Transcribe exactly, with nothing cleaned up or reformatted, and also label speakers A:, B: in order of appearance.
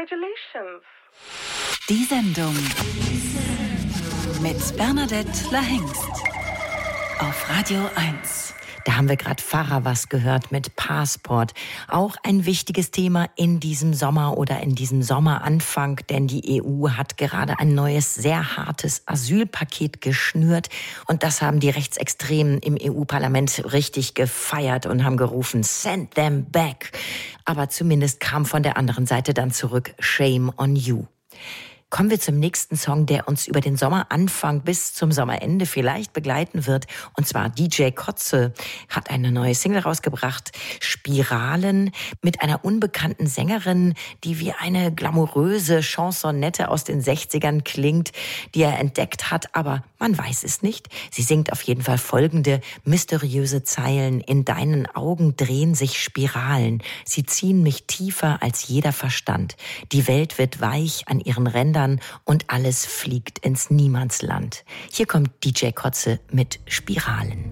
A: Congratulations.
B: Die Sendung mit Bernadette Lahengst auf Radio eins.
C: Da haben wir gerade Farah was gehört mit Passport. Auch ein wichtiges Thema in diesem Sommer oder in diesem Sommeranfang, denn die E U hat gerade ein neues, sehr hartes Asylpaket geschnürt. Und das haben die Rechtsextremen im E U-Parlament richtig gefeiert und haben gerufen, send them back. Aber zumindest kam von der anderen Seite dann zurück, shame on you. Kommen wir zum nächsten Song, der uns über den Sommeranfang bis zum Sommerende vielleicht begleiten wird. Und zwar D J Kotze hat eine neue Single rausgebracht, Spiralen, mit einer unbekannten Sängerin, die wie eine glamouröse Chansonette aus den sechzigern klingt, die er entdeckt hat, aber man weiß es nicht. Sie singt auf jeden Fall folgende mysteriöse Zeilen. In deinen Augen drehen sich Spiralen. Sie ziehen mich tiefer als jeder Verstand. Die Welt wird weich an ihren Rändern und alles fliegt ins Niemandsland. Hier kommt D J Kotze mit Spiralen.